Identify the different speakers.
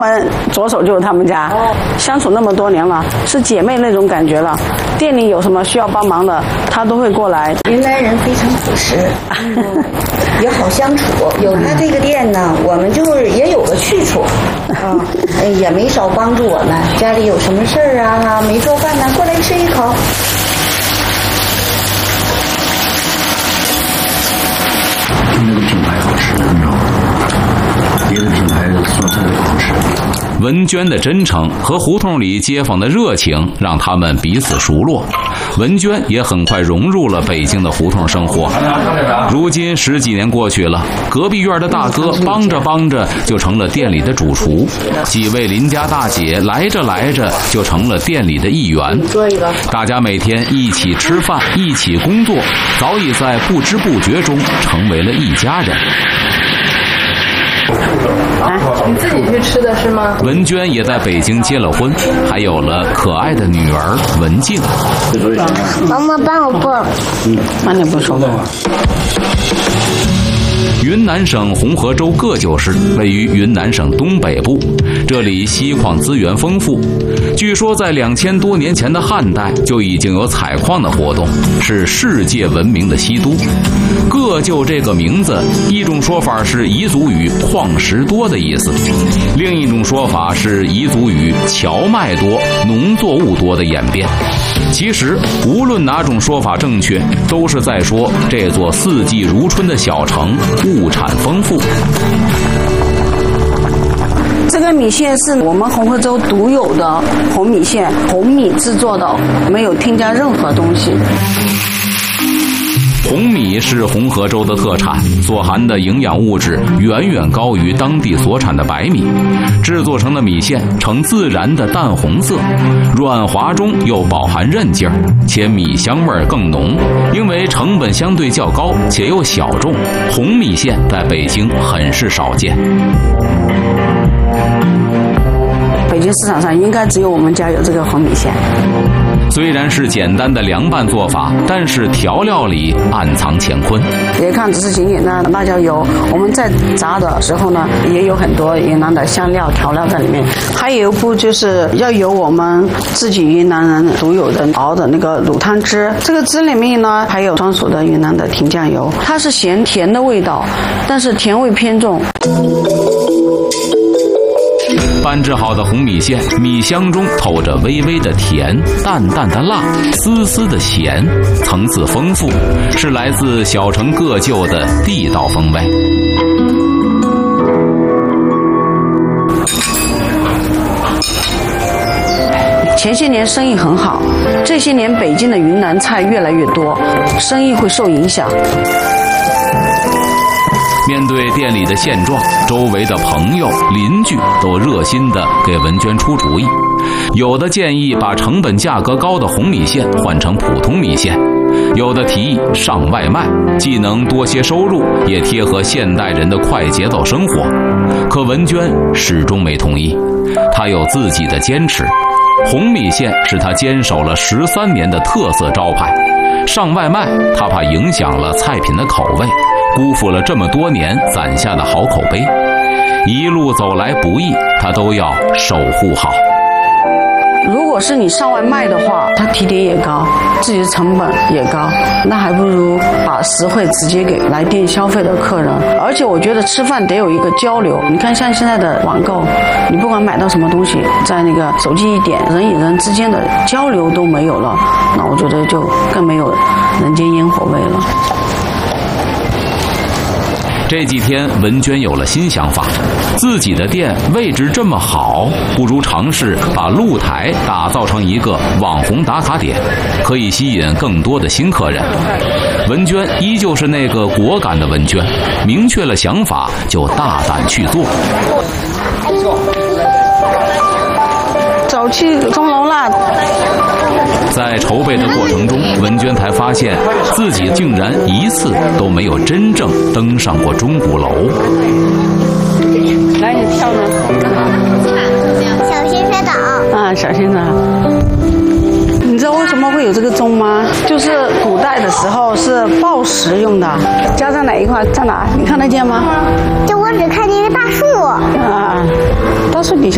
Speaker 1: 左手就是他们家，相处那么多年了，是姐妹那种感觉了。店里有什么需要帮忙的，她都会过来。
Speaker 2: 云南人非常朴实，也好相处。有他这个店呢，我们就是也有个去处，也没少帮助我们。家里有什么事儿啊，没做饭呢，过来吃一口。
Speaker 3: 那个品牌好吃，你知道吗？别的品牌做菜的不好吃。
Speaker 4: 文娟的真诚和胡同里街坊的热情让他们彼此熟络，文娟也很快融入了北京的胡同生活。如今10几年过去了，隔壁院的大哥帮着帮着就成了店里的主厨，几位邻家大姐来着来着就成了店里的一员。大家每天一起吃饭，一起工作，早已在不知不觉中成为了一家人。
Speaker 5: 你自己去吃的是吗？
Speaker 4: 文娟也在北京结了婚，还有了可爱的女儿文静。
Speaker 6: 妈妈帮我剥，
Speaker 1: 慢点不说了。
Speaker 4: 云南省红河州个旧市位于云南省东北部，这里锡矿资源丰富。据说在2000多年前的汉代就已经有采矿的活动，是世界闻名的锡都。个旧这个名字，一种说法是彝族语矿石多的意思，另一种说法是彝族语荞麦多、农作物多的演变。其实无论哪种说法正确，都是在说这座四季如春的小城物产丰富。
Speaker 1: 这个米线是我们红河州独有的红米线，红米制作的，没有添加任何东西。
Speaker 4: 红米是红河州的特产，所含的营养物质远远高于当地所产的白米，制作成的米线呈自然的淡红色，软滑中又饱含韧劲儿，且米香味更浓。因为成本相对较高且又小众，红米线在北京很是少见。
Speaker 1: 北京市场上应该只有我们家有这个红米线。
Speaker 4: 虽然是简单的凉拌做法，但是调料里暗藏乾坤。
Speaker 1: 别看只是简简单的辣椒油，我们在炸的时候呢，也有很多云南的香料调料在里面。还有一步就是要有我们自己云南人独有的熬的那个卤汤汁，这个汁里面呢还有专属的云南的甜酱油，它是咸甜的味道，但是甜味偏重。
Speaker 4: 拌制好的红米线，米香中透着微微的甜，淡淡的辣，丝丝的咸，层次丰富，是来自小城个旧的地道风味。
Speaker 1: 前些年生意很好，这些年北京的云南菜越来越多，生意会受影响。
Speaker 4: 面对店里的现状，周围的朋友、邻居都热心地给文娟出主意。有的建议把成本价格高的红米线换成普通米线，有的提议上外卖，既能多些收入，也贴合现代人的快节奏生活。可文娟始终没同意，她有自己的坚持。红米线是她坚守了13年的特色招牌，上外卖她怕影响了菜品的口味，辜负了这么多年攒下的好口碑，一路走来不易，他都要守护好。
Speaker 1: 如果是你上外卖的话，它提点也高，自己的成本也高，那还不如把实惠直接给来店消费的客人。而且我觉得吃饭得有一个交流，你看像现在的网购，你不管买到什么东西，在那个手机一点，人与人之间的交流都没有了，那我觉得就更没有人间烟火味了。
Speaker 4: 这几天文娟有了新想法，自己的店位置这么好，不如尝试把露台打造成一个网红打卡点，可以吸引更多的新客人。文娟依旧是那个果敢的文娟，明确了想法就大胆去做。
Speaker 1: 走去钟楼了。
Speaker 4: 在筹备的过程中，文娟才发现自己竟然一次都没有真正登上过钟鼓楼。
Speaker 1: 来，你跳呢？
Speaker 6: 小心摔倒。
Speaker 1: 啊，小心啊！你知道为什么会有这个钟吗？就是古代的时候是报时用的。家在哪一块？在哪？你看得见吗？
Speaker 6: 就我只看见一个大树。
Speaker 1: 啊，大树底下。